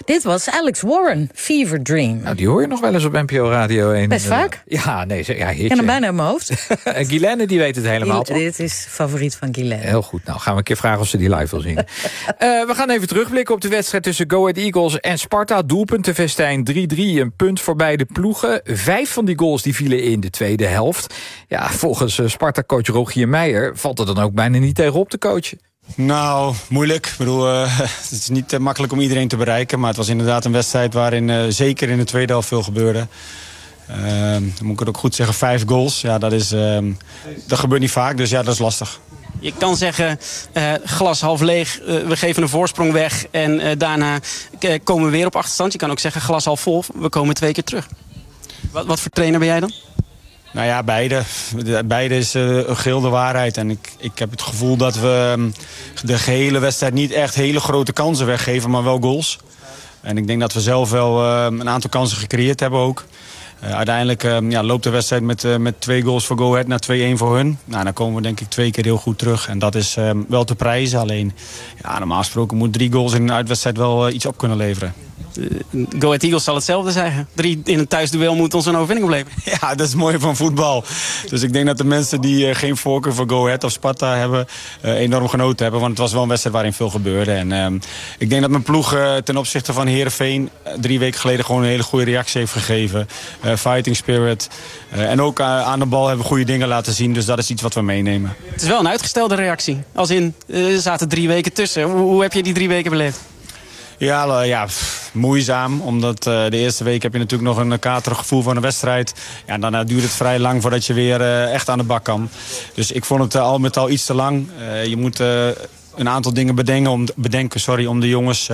Dit was Alex Warren, Fever Dream. Nou, die hoor je nog wel eens op NPO Radio 1. Best vaak? Ja, nee, hitje. Ik ken hem bijna in mijn hoofd. Guilaine, die weet het helemaal, toch? Dit is favoriet van Guilaine. Heel goed. Nou, gaan we een keer vragen of ze die live wil zien. We gaan even terugblikken op de wedstrijd tussen Go Ahead Eagles en Sparta. Doelpuntenfestijn 3-3, een punt voor beide ploegen. 5 van die goals die vielen in de tweede helft. Ja, volgens Sparta-coach Rogier Meijer valt er dan ook bijna niet tegen op te coachen. Nou, moeilijk. Ik bedoel, het is niet makkelijk om iedereen te bereiken. Maar het was inderdaad een wedstrijd waarin zeker in de tweede helft veel gebeurde. Dan moet ik het ook goed zeggen, 5 goals. Ja, dat gebeurt niet vaak, dus ja, dat is lastig. Je kan zeggen, glas half leeg, we geven een voorsprong weg en daarna komen we weer op achterstand. Je kan ook zeggen, glas half vol, we komen 2 keer terug. Wat voor trainer ben jij dan? Nou ja, beide. Beide is geheel de waarheid. En ik heb het gevoel dat we de gehele wedstrijd niet echt hele grote kansen weggeven, maar wel goals. En ik denk dat we zelf wel een aantal kansen gecreëerd hebben ook. Uiteindelijk loopt de wedstrijd met 2 goals voor Go Ahead naar 2-1 voor hun. Nou, dan komen we denk ik 2 keer heel goed terug. En dat is wel te prijzen. Alleen, ja, normaal gesproken moet 3 goals in een uitwedstrijd wel iets op kunnen leveren. Go Ahead Eagles zal hetzelfde zeggen. 3 in een thuisduel moet ons een overwinning opleveren. Ja, dat is mooi van voetbal. Dus ik denk dat de mensen die geen voorkeur voor Go Ahead of Sparta hebben, enorm genoten hebben. Want het was wel een wedstrijd waarin veel gebeurde. En ik denk dat mijn ploeg ten opzichte van Heerenveen 3 weken geleden gewoon een hele goede reactie heeft gegeven. Fighting spirit. En ook aan de bal hebben we goede dingen laten zien. Dus dat is iets wat we meenemen. Het is wel een uitgestelde reactie. Als in, er zaten 3 weken tussen. Hoe heb je die 3 weken beleefd? Ja, moeizaam. Omdat de eerste week heb je natuurlijk nog een katerig gevoel van een wedstrijd. Ja, en daarna duurt het vrij lang voordat je weer echt aan de bak kan. Dus ik vond het al met al iets te lang. Je moet een aantal dingen bedenken om de jongens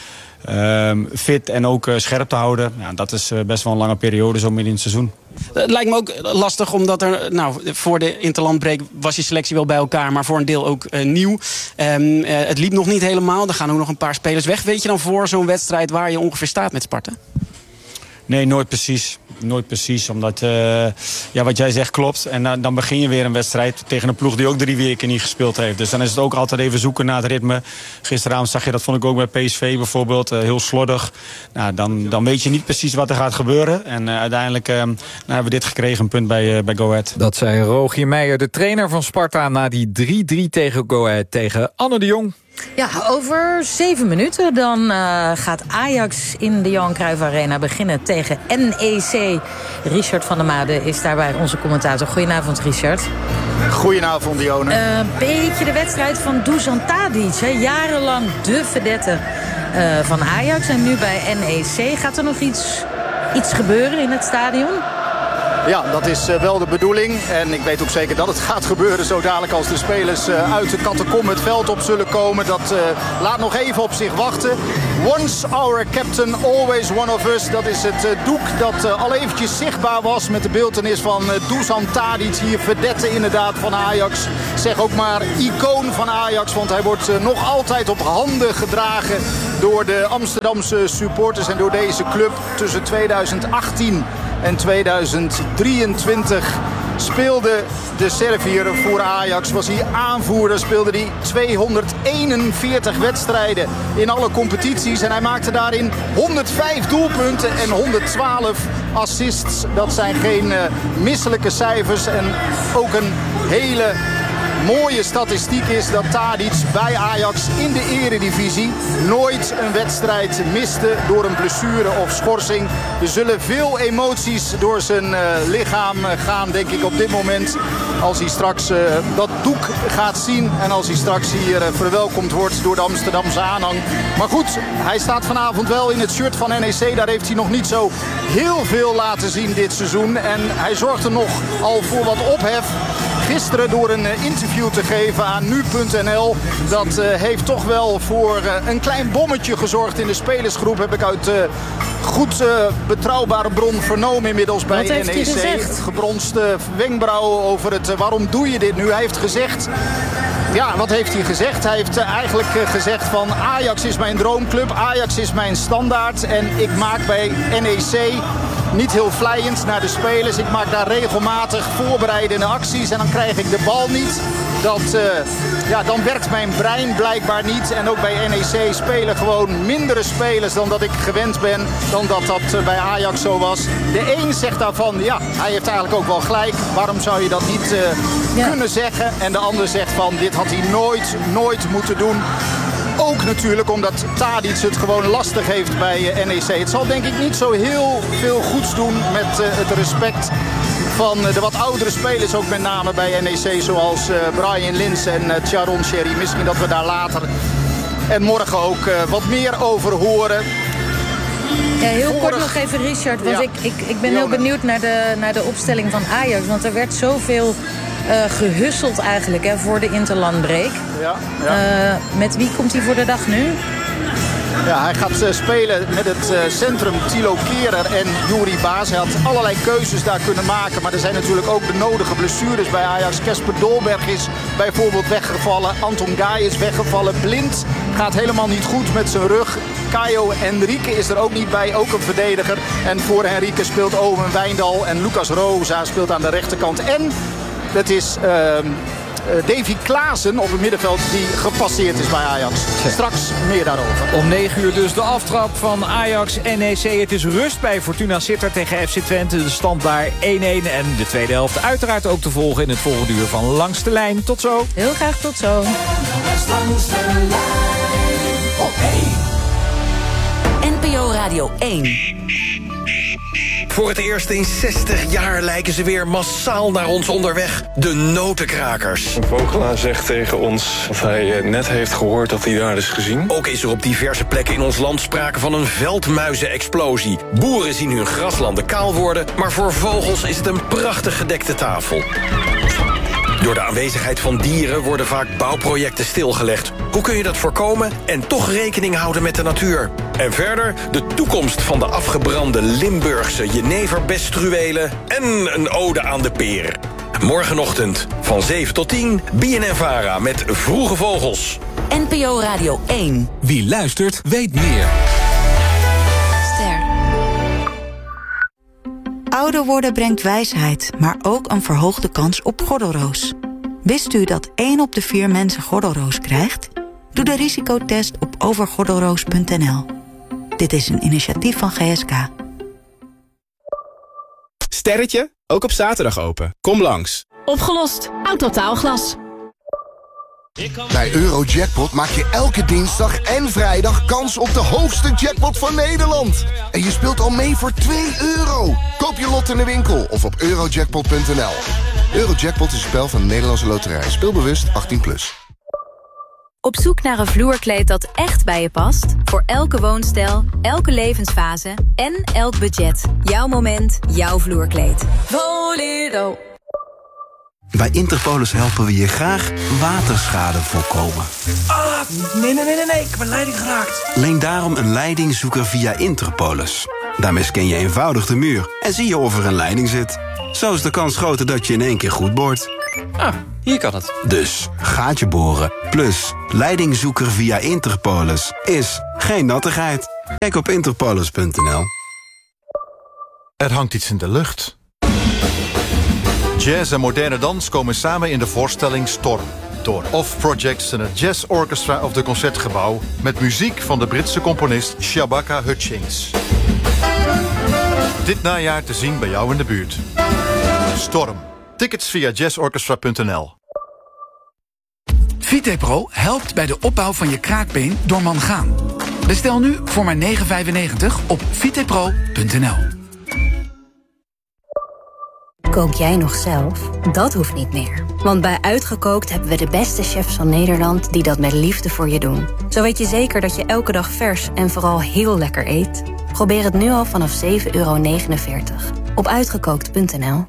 fit en ook scherp te houden. Ja, dat is best wel een lange periode zo midden in het seizoen. Het lijkt me ook lastig omdat voor de interlandbreak was je selectie wel bij elkaar, maar voor een deel ook nieuw. Het liep nog niet helemaal. Er gaan ook nog een paar spelers weg. Weet je dan voor zo'n wedstrijd waar je ongeveer staat met Sparta? Nee, nooit precies. Nooit precies, omdat wat jij zegt klopt. En dan begin je weer een wedstrijd tegen een ploeg die ook 3 weken niet gespeeld heeft. Dus dan is het ook altijd even zoeken naar het ritme. Gisteravond zag je, dat vond ik ook bij PSV bijvoorbeeld, heel slordig. Nou, dan weet je niet precies wat er gaat gebeuren. En uiteindelijk hebben we dit gekregen, een punt bij Go Ahead. Dat zei Rogier Meijer, de trainer van Sparta, na die 3-3 tegen Go Ahead tegen Anne de Jong. Ja, over 7 minuten dan gaat Ajax in de Johan Cruijff Arena beginnen tegen NEC. Richard van der Made is daarbij onze commentator. Goedenavond, Richard. Goedenavond, Dionne. Beetje de wedstrijd van Dusan Tadic. Hè? Jarenlang de vedette van Ajax en nu bij NEC. Gaat er nog iets gebeuren in het stadion? Ja, dat is wel de bedoeling. En ik weet ook zeker dat het gaat gebeuren zo dadelijk als de spelers uit de catacomb het veld op zullen komen. Dat laat nog even op zich wachten. Once our captain, always one of us. Dat is het doek dat al eventjes zichtbaar was met de beeltenis van Dusan Tadic. Hier vedette inderdaad van Ajax. Zeg ook maar icoon van Ajax. Want hij wordt nog altijd op handen gedragen door de Amsterdamse supporters en door deze club. Tussen 2018 en 2023 speelde de Serviër voor Ajax. Was hij aanvoerder, speelde hij 241 wedstrijden in alle competities. En hij maakte daarin 105 doelpunten en 112 assists. Dat zijn geen misselijke cijfers. En ook een hele mooie statistiek is dat Tadic bij Ajax in de eredivisie nooit een wedstrijd miste door een blessure of schorsing. Er zullen veel emoties door zijn lichaam gaan, denk ik, op dit moment. Als hij straks dat doek gaat zien en als hij straks hier verwelkomd wordt door de Amsterdamse aanhang. Maar goed, hij staat vanavond wel in het shirt van NEC. Daar heeft hij nog niet zo heel veel laten zien dit seizoen. En hij zorgde nog al voor wat ophef gisteren door een interview te geven aan nu.nl. Dat heeft toch wel voor een klein bommetje gezorgd in de spelersgroep. Heb ik uit goed betrouwbare bron vernomen inmiddels bij NEC. Wat heeft hij gezegd? Het gebronste wenkbrauw over het waarom doe je dit nu. Hij heeft gezegd... Ja, wat heeft hij gezegd? Hij heeft eigenlijk gezegd van Ajax is mijn droomclub. Ajax is mijn standaard. En ik maak bij NEC niet heel vlijend naar de spelers. Ik maak daar regelmatig voorbereidende acties. En dan krijg ik de bal niet. dan werkt mijn brein blijkbaar niet. En ook bij NEC spelen gewoon mindere spelers dan dat ik gewend ben. Dan dat bij Ajax zo was. De een zegt daarvan, hij heeft eigenlijk ook wel gelijk. Waarom zou je dat niet kunnen zeggen? En de ander zegt van, dit had hij nooit moeten doen. Ook natuurlijk omdat Tadic het gewoon lastig heeft bij NEC. Het zal denk ik niet zo heel veel goeds doen met het respect van de wat oudere spelers. Ook met name bij NEC zoals Brian Lins en Tjaron Sherry. Misschien dat we daar later en morgen ook wat meer over horen. Ja, heel kort nog even Richard. Want ik ben heel benieuwd naar de opstelling van Ajax. Want er werd zoveel gehusseld eigenlijk voor de interlandbreek. Met wie komt hij voor de dag nu? Ja, hij gaat spelen met het centrum Thilo Kehrer en Juri Baas. Hij had allerlei keuzes daar kunnen maken. Maar er zijn natuurlijk ook de nodige blessures bij Ajax. Kasper Dolberg is bijvoorbeeld weggevallen. Anton Gaay is weggevallen. Blind gaat helemaal niet goed met zijn rug. Caio Henrique is er ook niet bij, ook een verdediger. En voor Henrique speelt Owen Wijndal en Lucas Rosa speelt aan de rechterkant. En het is Davy Klaassen op het middenveld die gepasseerd is bij Ajax. Straks meer daarover. Om 9 uur dus de aftrap van Ajax-NEC. Het is rust bij Fortuna Sittard tegen FC Twente. De stand daar 1-1 en de tweede helft uiteraard ook te volgen in het volgende uur van Langs de Lijn. Tot zo. Heel graag tot zo. Langs de Lijn op 1. NPO Radio 1. Voor het eerst in 60 jaar lijken ze weer massaal naar ons onderweg. De notenkrakers. Een vogelaar zegt tegen ons dat hij net heeft gehoord dat hij daar is gezien. Ook is er op diverse plekken in ons land sprake van een veldmuizenexplosie. Boeren zien hun graslanden kaal worden, maar voor vogels is het een prachtig gedekte tafel. Door de aanwezigheid van dieren worden vaak bouwprojecten stilgelegd. Hoe kun je dat voorkomen en toch rekening houden met de natuur? En verder de toekomst van de afgebrande Limburgse jeneverbestruelen en een ode aan de peer. Morgenochtend van 7 tot 10, BNN-VARA met Vroege Vogels. NPO Radio 1. Wie luistert, weet meer. Ster. Ouder worden brengt wijsheid, maar ook een verhoogde kans op gordelroos. Wist u dat 1 op de 4 mensen gordelroos krijgt? Doe de risicotest op overgordelroos.nl. Dit is een initiatief van GSK. Sterretje, ook op zaterdag open. Kom langs. Opgelost. Autotaalglas. Bij Eurojackpot maak je elke dinsdag en vrijdag kans op de hoogste jackpot van Nederland. En je speelt al mee voor €2. Koop je lot in de winkel of op eurojackpot.nl. Eurojackpot is een spel van de Nederlandse Loterij. Speelbewust 18+. Op zoek naar een vloerkleed dat echt bij je past? Voor elke woonstijl, elke levensfase en elk budget. Jouw moment, jouw vloerkleed. Voledo. Bij Interpolis helpen we je graag waterschade voorkomen. Nee, ik heb een leiding geraakt. Leen daarom een leidingzoeker via Interpolis. Daarmee scan je eenvoudig de muur en zie je of er een leiding zit. Zo is de kans groter dat je in één keer goed boort. Hier kan het. Dus, gaatje boren, plus leidingzoeker via Interpolis is geen nattigheid. Kijk op interpolis.nl. Er hangt iets in de lucht. Jazz en moderne dans komen samen in de voorstelling Storm. Door Off Projects en het Jazz Orchestra of de Concertgebouw, met muziek van de Britse componist Shabaka Hutchings. Dit najaar te zien bij jou in de buurt. Storm. Tickets via jazzorchestra.nl. Vitepro helpt bij de opbouw van je kraakbeen door mangaan. Bestel nu voor maar €9,95 op vitepro.nl. Kook jij nog zelf? Dat hoeft niet meer. Want bij Uitgekookt hebben we de beste chefs van Nederland die dat met liefde voor je doen. Zo weet je zeker dat je elke dag vers en vooral heel lekker eet. Probeer het nu al vanaf €7,49 op uitgekookt.nl.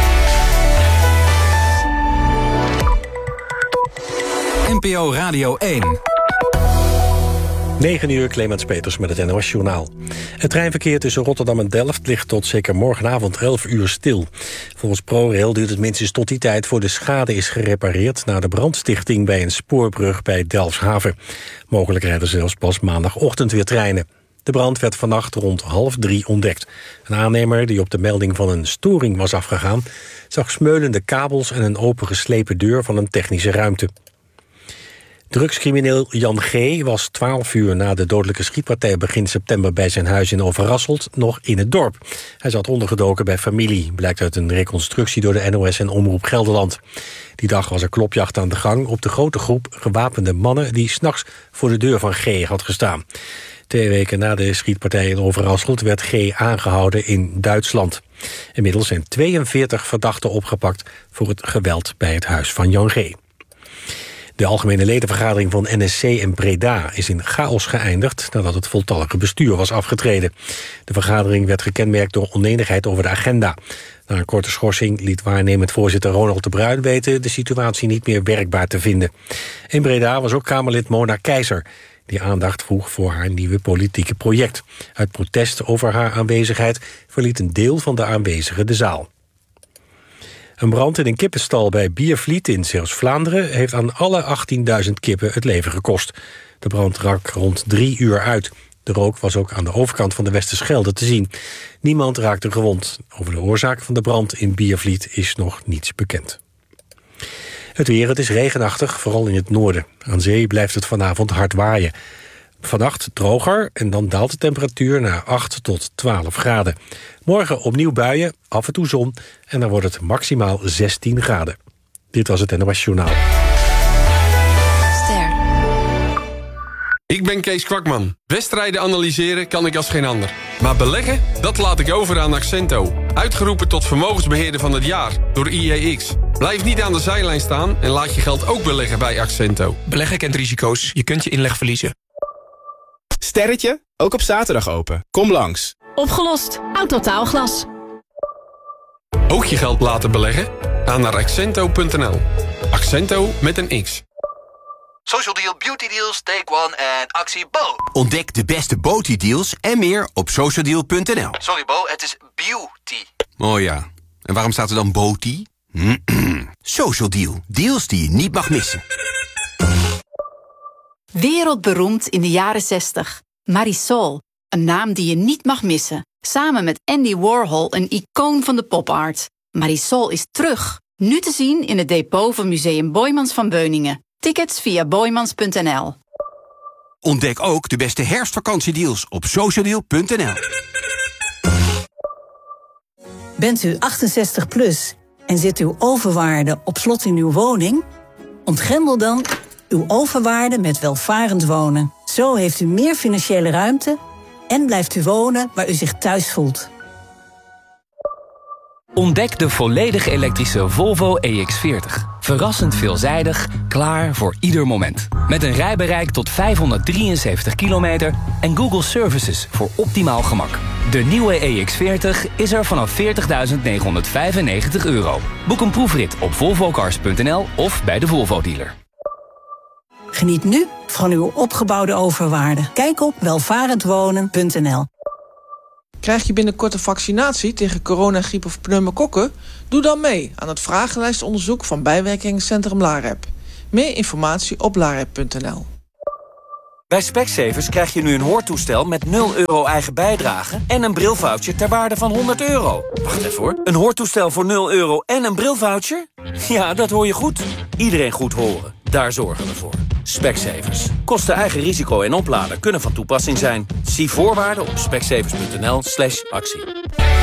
NPO Radio 1. 9 uur, Clemens Peters met het NOS Journaal. Het treinverkeer tussen Rotterdam en Delft ligt tot zeker morgenavond 11 uur stil. Volgens ProRail duurt het minstens tot die tijd voor de schade is gerepareerd na de brandstichting bij een spoorbrug bij Delfshaven. Mogelijk rijden zelfs pas maandagochtend weer treinen. De brand werd vannacht rond 2:30 ontdekt. Een aannemer die op de melding van een storing was afgegaan, zag smeulende kabels en een opengeslepen deur van een technische ruimte. Drugscrimineel Jan G. was 12 uur na de dodelijke schietpartij begin september bij zijn huis in Overrasselt nog in het dorp. Hij zat ondergedoken bij familie, blijkt uit een reconstructie door de NOS en Omroep Gelderland. Die dag was er klopjacht aan de gang op de grote groep gewapende mannen die 's nachts voor de deur van G. had gestaan. 2 weken na de schietpartij in Overrasselt werd G. aangehouden in Duitsland. Inmiddels zijn 42 verdachten opgepakt voor het geweld bij het huis van Jan G. De algemene ledenvergadering van NSC in Breda is in chaos geëindigd nadat het voltallige bestuur was afgetreden. De vergadering werd gekenmerkt door onenigheid over de agenda. Na een korte schorsing liet waarnemend voorzitter Ronald de Bruin weten de situatie niet meer werkbaar te vinden. In Breda was ook Kamerlid Mona Keizer, die aandacht vroeg voor haar nieuwe politieke project. Uit protest over haar aanwezigheid verliet een deel van de aanwezigen de zaal. Een brand in een kippenstal bij Biervliet in Zeeuws-Vlaanderen heeft aan alle 18.000 kippen het leven gekost. De brand brak rond 3 uur uit. De rook was ook aan de overkant van de Westerschelde te zien. Niemand raakte gewond. Over de oorzaak van de brand in Biervliet is nog niets bekend. Het weer, het is regenachtig, vooral in het noorden. Aan zee blijft het vanavond hard waaien. Vannacht droger en dan daalt de temperatuur naar 8 tot 12 graden. Morgen opnieuw buien, af en toe zon en dan wordt het maximaal 16 graden. Dit was het NOS Journaal. Ster. Ik ben Kees Kwakman. Wedstrijden analyseren kan ik als geen ander. Maar beleggen, dat laat ik over aan Accento. Uitgeroepen tot vermogensbeheerder van het jaar door IEX. Blijf niet aan de zijlijn staan en laat je geld ook beleggen bij Accento. Beleggen kent risico's. Je kunt je inleg verliezen. Sterretje, ook op zaterdag open. Kom langs. Opgelost. Autotaalglas. Ook je geld laten beleggen? Ga naar accento.nl. Accento met een X. Social Deal, Beauty Deals, Take One en actie Bo. Ontdek de beste beauty deals en meer op socialdeal.nl. Sorry Bo, het is beauty. Oh ja, en waarom staat er dan beauty? Social Deal, deals die je niet mag missen. Wereldberoemd in de jaren 60. Marisol, een naam die je niet mag missen. Samen met Andy Warhol, een icoon van de popart. Marisol is terug. Nu te zien in het depot van Museum Boijmans van Beuningen. Tickets via boijmans.nl. Ontdek ook de beste herfstvakantiedeals op socialdeal.nl. Bent u 68 plus en zit uw overwaarde op slot in uw woning? Ontgrendel dan uw overwaarde met welvarend wonen. Zo heeft u meer financiële ruimte en blijft u wonen waar u zich thuis voelt. Ontdek de volledig elektrische Volvo EX40. Verrassend veelzijdig, klaar voor ieder moment. Met een rijbereik tot 573 kilometer en Google Services voor optimaal gemak. De nieuwe EX40 is er vanaf €40.995. Boek een proefrit op volvocars.nl of bij de Volvo-dealer. Geniet nu van uw opgebouwde overwaarde. Kijk op welvarendwonen.nl. Krijg je binnenkort een vaccinatie tegen corona, griep of pneumokokken? Doe dan mee aan het vragenlijstonderzoek van bijwerkingencentrum LAREP. Meer informatie op larep.nl. Bij Specsavers krijg je nu een hoortoestel met €0 eigen bijdrage en een brilvoucher ter waarde van €100. Wacht even hoor, een hoortoestel voor €0 en een brilvoucher? Ja, dat hoor je goed. Iedereen goed horen, daar zorgen we voor. Specsavers. Kosten eigen risico en opladen kunnen van toepassing zijn. Zie voorwaarden op specsavers.nl/actie.